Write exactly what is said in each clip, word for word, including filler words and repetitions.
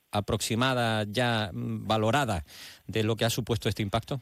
aproximada, ya valorada, de lo que ha supuesto este impacto?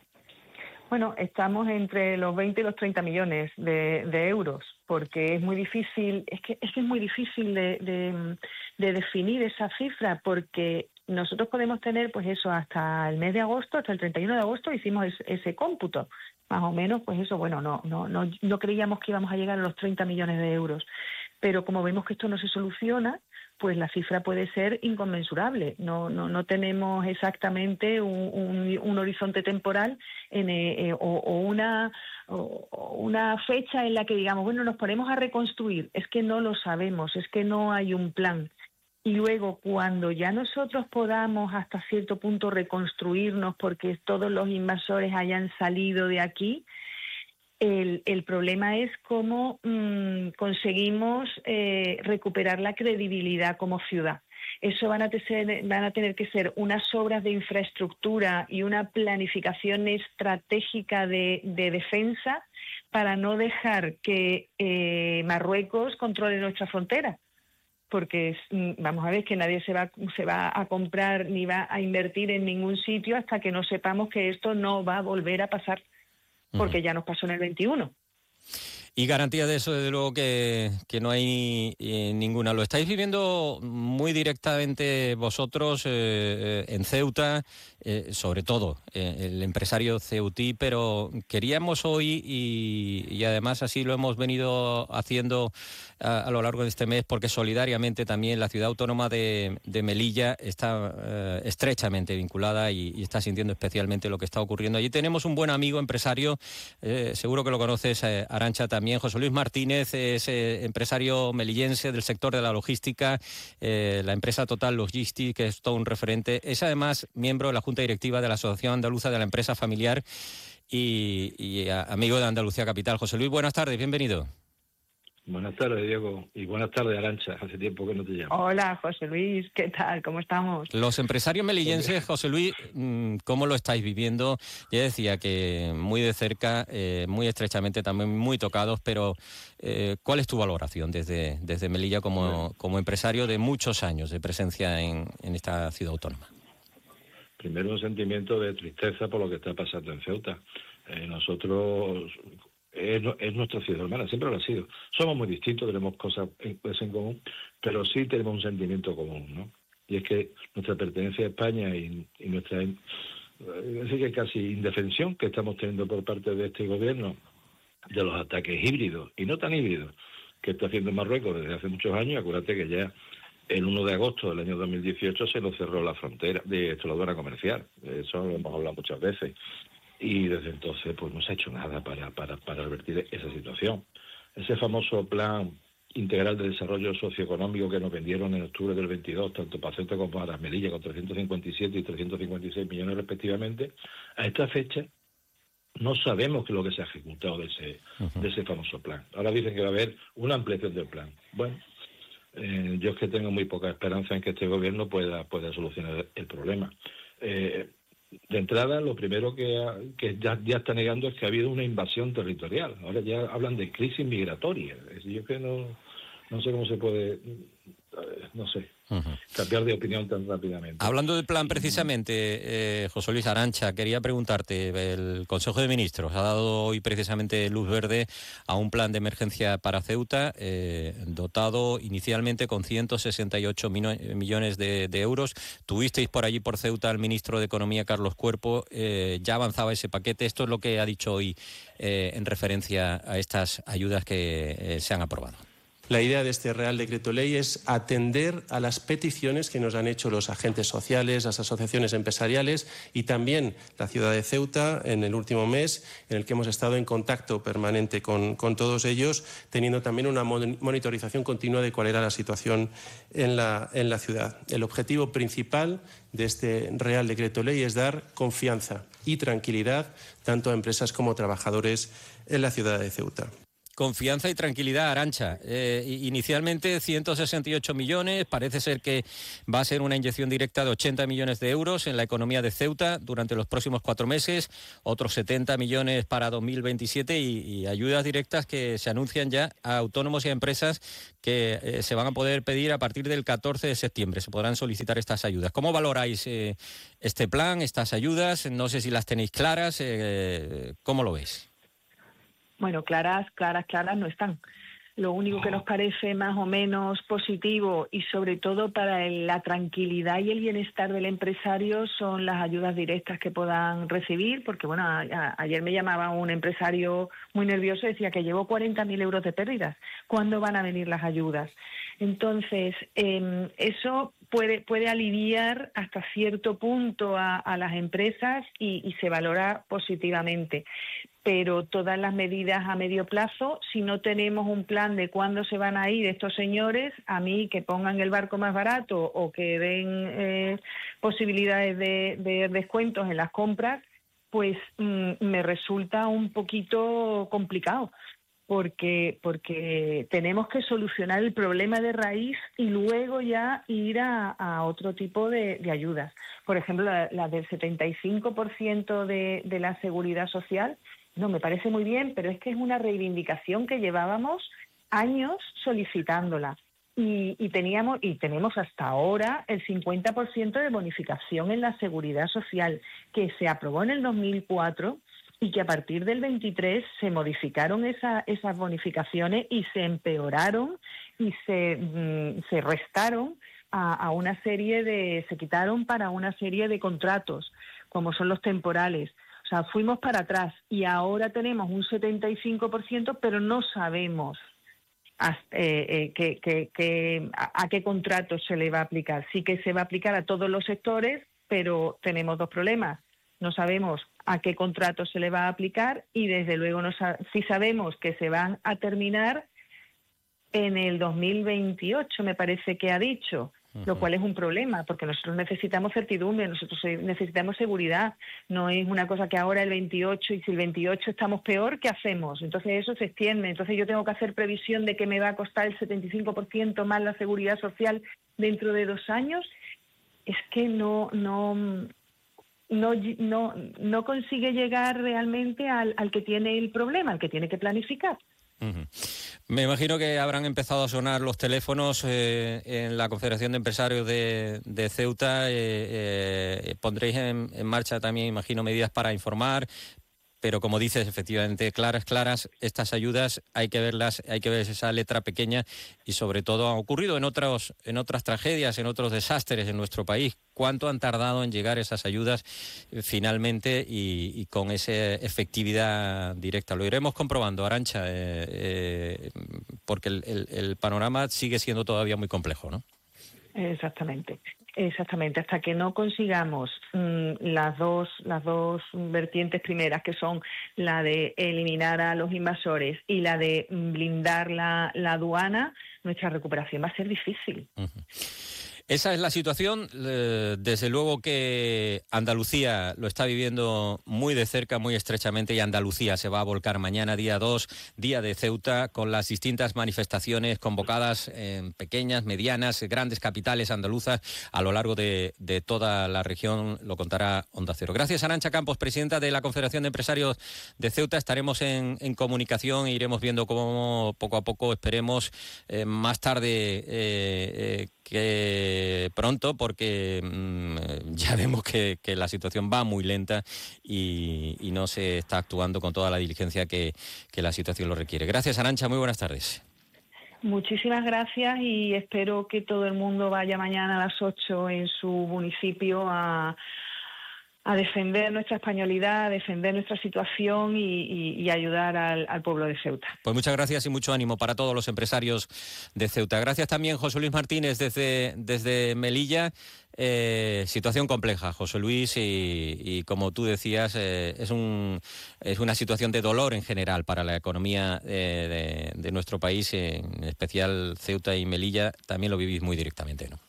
Bueno, estamos entre los veinte y los treinta millones de, de euros, porque es muy difícil, es que es, que es muy difícil de, de, de definir esa cifra, porque nosotros podemos tener, pues eso, hasta el mes de agosto, hasta el treinta y uno de agosto hicimos ese, ese cómputo. Más o menos, pues eso, bueno, no, no, no, no creíamos que íbamos a llegar a los treinta millones de euros. Pero como vemos que esto no se soluciona, pues la cifra puede ser inconmensurable. No, no, no tenemos exactamente un, un, un horizonte temporal en, eh, o, o, una, o, o una fecha en la que digamos, bueno, nos ponemos a reconstruir. Es que no lo sabemos, es que no hay un plan. Y luego, cuando ya nosotros podamos hasta cierto punto reconstruirnos porque todos los invasores hayan salido de aquí, el, el problema es cómo mmm, conseguimos eh, recuperar la credibilidad como ciudad. Eso van a, tener, van a tener que ser unas obras de infraestructura y una planificación estratégica de, de defensa para no dejar que eh, Marruecos controle nuestra frontera. Porque vamos a ver que nadie se va, se va a comprar ni va a invertir en ningún sitio hasta que no sepamos que esto no va a volver a pasar, porque uh-huh. ya nos pasó en el veintiuno. Y garantía de eso, desde luego, que, que no hay eh, ninguna. Lo estáis viviendo muy directamente vosotros eh, en Ceuta, eh, sobre todo eh, el empresario ceutí, pero queríamos hoy, y, y además así lo hemos venido haciendo a, a lo largo de este mes, porque solidariamente también la ciudad autónoma de, de Melilla está eh, estrechamente vinculada y, y está sintiendo especialmente lo que está ocurriendo. Allí tenemos un buen amigo empresario, eh, seguro que lo conoces, eh, Arantxa, también. También José Luis Martínez es eh, empresario melillense del sector de la logística, eh, la empresa Total Logistics, que es todo un referente. Es además miembro de la Junta Directiva de la Asociación Andaluza de la Empresa Familiar y, y a, amigo de Andalucía Capital. José Luis, buenas tardes, bienvenido. Buenas tardes, Diego, y buenas tardes, Arantxa. Hace tiempo que no te llamo. Hola, José Luis, ¿qué tal? ¿Cómo estamos? Los empresarios melillenses, José Luis, ¿cómo lo estáis viviendo? Ya decía que muy de cerca, eh, muy estrechamente, también muy tocados, pero eh, ¿cuál es tu valoración desde, desde Melilla como, como empresario de muchos años de presencia en, en esta ciudad autónoma? Primero, un sentimiento de tristeza por lo que está pasando en Ceuta. Eh, nosotros... Es, es nuestra ciudad hermana, siempre lo ha sido. Somos muy distintos, tenemos cosas en, pues en común, pero sí tenemos un sentimiento común, ¿no? Y es que nuestra pertenencia a España y, y nuestra es decir, que casi indefensión que estamos teniendo por parte de este gobierno de los ataques híbridos, y no tan híbridos, que está haciendo Marruecos desde hace muchos años. Acuérdate que ya el uno de agosto del año dos mil dieciocho se nos cerró la frontera de esto, la aduana comercial. Eso lo hemos hablado muchas veces. Y desde entonces pues no se ha hecho nada para, para, para revertir esa situación. Ese famoso plan integral de desarrollo socioeconómico que nos vendieron en octubre del veintidós, tanto para Ceuta como para Melilla, con trescientos cincuenta y siete y trescientos cincuenta y seis millones respectivamente, a esta fecha no sabemos qué es lo que se ha ejecutado de ese, uh-huh. de ese famoso plan. Ahora dicen que va a haber una ampliación del plan. Bueno, eh, yo es que tengo muy poca esperanza en que este gobierno pueda, pueda solucionar el problema. Eh, De entrada, lo primero que, ha, que ya, ya está negando es que ha habido una invasión territorial. Ahora ya hablan de crisis migratoria. Yo que no, no sé cómo se puede, no sé, uh-huh. cambiar de opinión tan rápidamente. Hablando del plan, precisamente, eh, José Luis, Arantxa, quería preguntarte, el Consejo de Ministros ha dado hoy precisamente luz verde a un plan de emergencia para Ceuta, eh, dotado inicialmente con ciento sesenta y ocho millones de, de euros. Tuvisteis por allí, por Ceuta, al ministro de Economía, Carlos Cuerpo, eh, ya avanzaba ese paquete. Esto es lo que ha dicho hoy eh, en referencia a estas ayudas que eh, se han aprobado. La idea de este Real Decreto Ley es atender a las peticiones que nos han hecho los agentes sociales, las asociaciones empresariales y también la ciudad de Ceuta en el último mes, en el que hemos estado en contacto permanente con, con todos ellos, teniendo también una monitorización continua de cuál era la situación en la, en la ciudad. El objetivo principal de este Real Decreto Ley es dar confianza y tranquilidad tanto a empresas como a trabajadores en la ciudad de Ceuta. confianza y tranquilidad, Arantxa. Eh, inicialmente ciento sesenta y ocho millones, parece ser que va a ser una inyección directa de ochenta millones de euros en la economía de Ceuta durante los próximos cuatro meses, otros setenta millones para dos mil veintisiete y, y ayudas directas que se anuncian ya a autónomos y a empresas que eh, se van a poder pedir a partir del catorce de septiembre. Se podrán solicitar estas ayudas. ¿Cómo valoráis eh, este plan, estas ayudas? No sé si las tenéis claras. Eh, ¿Cómo lo veis? Bueno, claras, claras, claras no están. Lo único que nos parece más o menos positivo y sobre todo para el, la tranquilidad y el bienestar del empresario son las ayudas directas que puedan recibir, porque bueno, a, a, ayer me llamaba un empresario muy nervioso y decía que llevo cuarenta mil euros de pérdidas. ¿Cuándo van a venir las ayudas? Entonces, eh, eso puede, puede aliviar hasta cierto punto a, a las empresas y, y se valora positivamente. Pero todas las medidas a medio plazo, si no tenemos un plan de cuándo se van a ir estos señores, a mí que pongan el barco más barato o que den eh, posibilidades de, de descuentos en las compras, pues mm, me resulta un poquito complicado. Porque, porque tenemos que solucionar el problema de raíz y luego ya ir a, a otro tipo de, de ayudas. Por ejemplo, la, la del setenta y cinco por ciento de, de la seguridad social, no, me parece muy bien, pero es que es una reivindicación que llevábamos años solicitándola. Y, y teníamos y tenemos hasta ahora el cincuenta por ciento de bonificación en la seguridad social, que se aprobó en el dos mil cuatro y que a partir del veintitrés se modificaron esa, esas bonificaciones y se empeoraron y se, mm, se restaron a, a una serie de, se quitaron para una serie de contratos, como son los temporales. O sea, fuimos para atrás y ahora tenemos un setenta y cinco por ciento, pero no sabemos a, eh, eh, que, que, que, a, a qué contratos se le va a aplicar. Sí que se va a aplicar a todos los sectores, pero tenemos dos problemas. No sabemos a qué contrato se le va a aplicar y desde luego no sa- sí sabemos que se van a terminar en el dos mil veintiocho, me parece que ha dicho, uh-huh. Lo cual es un problema porque nosotros necesitamos certidumbre, nosotros necesitamos seguridad. No es una cosa que ahora el veintiocho y si el veintiocho estamos peor, ¿qué hacemos? Entonces eso se extiende. Entonces yo tengo que hacer previsión de que me va a costar el setenta y cinco por ciento más la seguridad social dentro de dos años. Es que no... no No, no, no consigue llegar realmente al, al que tiene el problema, al que tiene que planificar. Uh-huh. Me imagino que habrán empezado a sonar los teléfonos eh, en la Confederación de Empresarios de, de Ceuta. Eh, eh, pondréis en, en marcha también, imagino, medidas para informar. Pero como dices, efectivamente, claras, claras, estas ayudas hay que verlas, hay que ver esa letra pequeña y sobre todo ha ocurrido en otros, en otras tragedias, en otros desastres en nuestro país. ¿Cuánto han tardado en llegar esas ayudas eh, finalmente y, y con esa efectividad directa? Lo iremos comprobando, Arantxa, eh, eh, porque el, el, el panorama sigue siendo todavía muy complejo, ¿no? Exactamente. Exactamente, hasta que no consigamos mmm, las dos las dos vertientes primeras, que son la de eliminar a los invasores y la de blindar la, la aduana, nuestra recuperación va a ser difícil. Uh-huh. Esa es la situación. Desde luego que Andalucía lo está viviendo muy de cerca, muy estrechamente, y Andalucía se va a volcar mañana, día dos, día de Ceuta, con las distintas manifestaciones convocadas en pequeñas, medianas, grandes capitales andaluzas a lo largo de, de toda la región. Lo contará Onda Cero. Gracias, Arantxa Campos, presidenta de la Confederación de Empresarios de Ceuta. Estaremos en, en comunicación e iremos viendo cómo poco a poco, esperemos, eh, más tarde eh, eh, que pronto, porque mmm, ya vemos que, que la situación va muy lenta y, y no se está actuando con toda la diligencia que, que la situación lo requiere. Gracias, Arantxa, muy buenas tardes. Muchísimas gracias y espero que todo el mundo vaya mañana a las ocho en su municipio a, a defender nuestra españolidad, a defender nuestra situación y, y, y ayudar al, al pueblo de Ceuta. Pues muchas gracias y mucho ánimo para todos los empresarios de Ceuta. Gracias también, José Luis Martínez, desde, desde Melilla. Eh, situación compleja, José Luis, y, y como tú decías, eh, es, un, es una situación de dolor en general para la economía eh, de, de nuestro país, en especial Ceuta y Melilla. También lo vivís muy directamente, ¿no?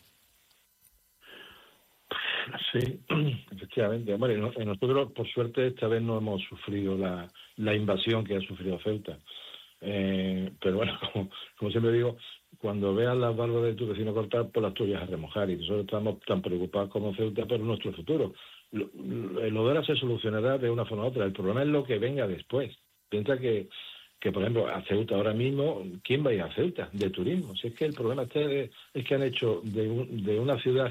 Sí, efectivamente. Hombre, nosotros, por suerte, esta vez no hemos sufrido la, la invasión que ha sufrido Ceuta. Eh, pero bueno, como, como siempre digo, cuando veas las barbas de tu vecino cortar, pues las tuyas a remojar. Y nosotros estamos tan preocupados como Ceuta por nuestro futuro. Lo, lo de ahora se solucionará de una forma u otra. El problema es lo que venga después. Piensa que, que, por ejemplo, a Ceuta ahora mismo, ¿quién va a ir a Ceuta de turismo? Si es que el problema este es que han hecho de, un, de una ciudad